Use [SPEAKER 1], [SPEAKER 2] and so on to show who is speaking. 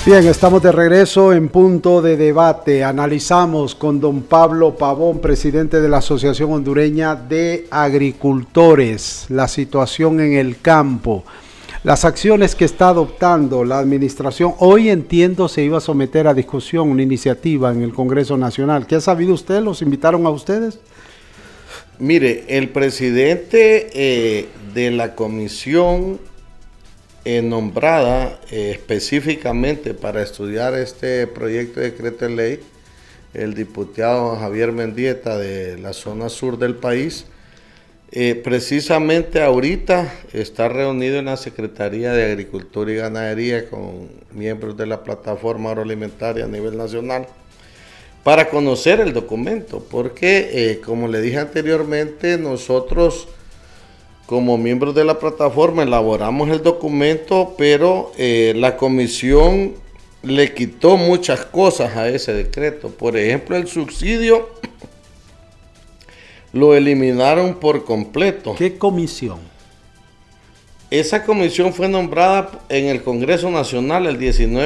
[SPEAKER 1] Bien, estamos de regreso en Punto de Debate. Analizamos con don Pablo Pavón, presidente de la Asociación Hondureña de Agricultores, la situación en el campo, las acciones que está adoptando la administración. Hoy entiendo se iba a someter a discusión una iniciativa en el Congreso Nacional. ¿Qué ha sabido usted? ¿Los invitaron a ustedes?
[SPEAKER 2] Mire, el presidente de la comisión nombrada específicamente para estudiar este proyecto de decreto de ley, el diputado Javier Mendieta de la zona sur del país, precisamente ahorita está reunido en la Secretaría de Agricultura y Ganadería con miembros de la plataforma agroalimentaria a nivel nacional para conocer el documento, porque como le dije anteriormente, nosotros como miembros de la plataforma elaboramos el documento, pero la comisión le quitó muchas cosas a ese decreto. Por ejemplo, el subsidio lo eliminaron por completo.
[SPEAKER 1] ¿Qué comisión?
[SPEAKER 2] Esa comisión fue nombrada en el Congreso Nacional el 19